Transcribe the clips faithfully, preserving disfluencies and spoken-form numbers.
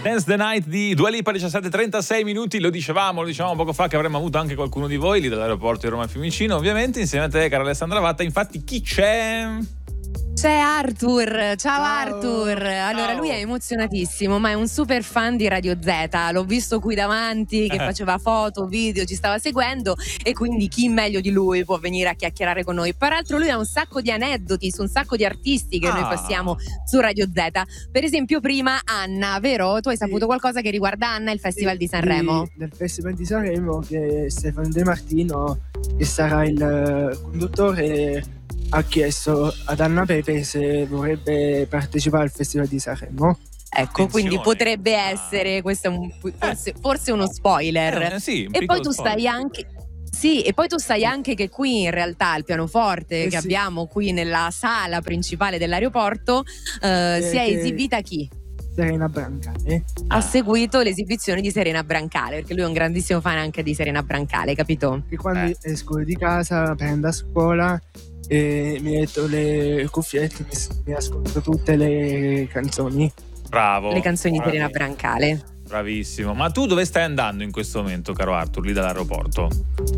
Dance the Night di Dua Lipa, diciassette e trentasei minuti. Lo dicevamo, lo dicevamo poco fa che avremmo avuto anche qualcuno di voi lì dall'aeroporto di Roma Fiumicino, ovviamente insieme a te, cara Alessandra Vatta. Infatti chi c'è? C'è Arthur, ciao, Ciao. Arthur. Allora Ciao. lui è emozionatissimo, ma è un super fan di Radio Z. L'ho visto qui davanti che Eh. faceva foto, video, ci stava seguendo, e quindi chi meglio di lui può venire a chiacchierare con noi. Peraltro lui ha un sacco di aneddoti su un sacco di artisti che Ah. noi passiamo su Radio Z. Per esempio prima Anna, vero? Tu hai saputo Sì. qualcosa che riguarda Anna e il Festival di Sì, Sanremo? Del Festival di Sanremo, che Stefano De Martino, che sarà il eh, conduttore, ha chiesto ad Anna Pepe se vorrebbe partecipare al Festival di Sanremo. Ecco, Attenzione. quindi potrebbe Ah. essere, questo è un, forse, forse uno spoiler. Eh, sì, un E piccolo poi tu stai spoiler. anche Sì, e poi tu sai anche che qui in realtà il pianoforte Eh che sì. abbiamo qui nella sala principale dell'aeroporto eh, si è che- esibita chi? Serena Brancale. Ha Ah. seguito l'esibizione di Serena Brancale, perché lui è un grandissimo fan anche di Serena Brancale, capito? Che quando Eh. esco di casa, prendo a scuola e mi metto le cuffiette, mi, mi ascolto tutte le canzoni. Bravo. Le canzoni di Serena Bravi- Brancale. Bravissimo. Ma tu dove stai andando in questo momento, caro Arthur, lì dall'aeroporto?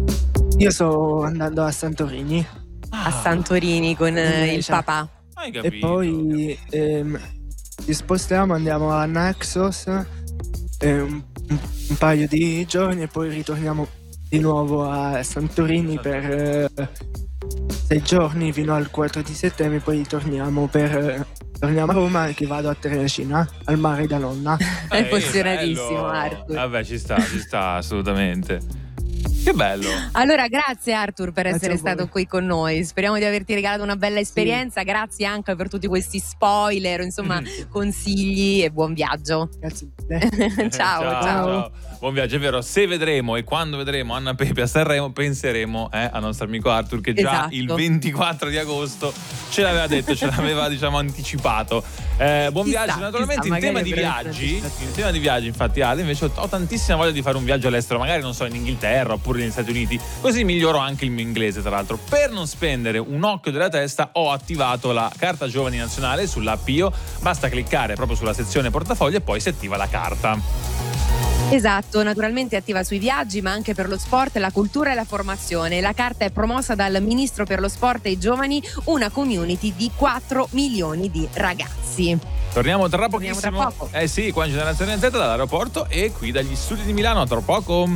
Io sto andando a Santorini A Santorini con eh, il Grecia. papà. Hai e capito? poi ehm, ci spostiamo, andiamo a Naxos eh, un, un- un paio di giorni e poi ritorniamo di nuovo a Santorini per eh, sei giorni fino al quattro di settembre, poi torniamo per eh, torniamo a Roma, che vado a Terracina, al mare da nonna. È Eh, emozionatissimo, bello. Arthur. Vabbè, ci sta, ci sta assolutamente. Che bello. Allora, grazie Arthur per Grazie essere a voi. stato qui con noi. Speriamo di averti regalato una bella esperienza. Grazie anche per tutti questi spoiler, insomma, Mm. consigli, e buon viaggio. Grazie mille. ciao, ciao. ciao. Buon viaggio, è vero. Se vedremo e quando vedremo Anna Pepe a Sanremo, penseremo eh, al nostro amico Arthur, che già Esatto. il ventiquattro di agosto ce l'aveva detto, ce l'aveva diciamo anticipato. Eh, buon Chissà, viaggio, naturalmente. chissà, in tema magari di avrà viaggi, anticipato. in tema di viaggi, infatti, Ale, invece ho, ho tantissima voglia di fare un viaggio all'estero, magari non so, in Inghilterra oppure negli Stati Uniti. Così miglioro anche il mio inglese, tra l'altro. Per non spendere un occhio della testa, ho attivato la carta giovani nazionale sull'app Io. Basta cliccare proprio sulla sezione portafoglio e poi si attiva la carta. Esatto, naturalmente attiva sui viaggi, ma anche per lo sport, la cultura e la formazione. La carta è promossa dal Ministro per lo Sport e i Giovani, una community di quattro milioni di ragazzi. Torniamo tra Torniamo pochissimo. tra poco. Eh sì, qua in Generazione Z dall'aeroporto e qui dagli studi di Milano. Tra poco.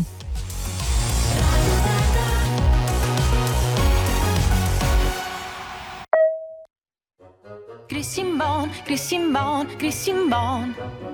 Christian Bone, Christian Bone, Christian Bone.